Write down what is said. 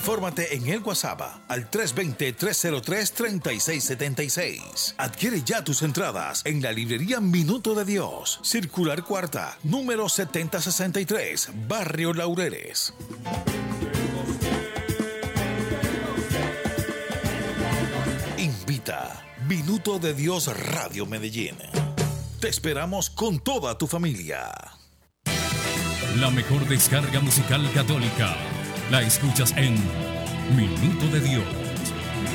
Infórmate en el WhatsApp al 320-303-3676. Adquiere ya tus entradas en la librería Minuto de Dios, Circular Cuarta, número 7063, Barrio Laureles. Invita Minuto de Dios Radio Medellín. Te esperamos con toda tu familia. La mejor descarga musical católica la escuchas en Minuto de Dios.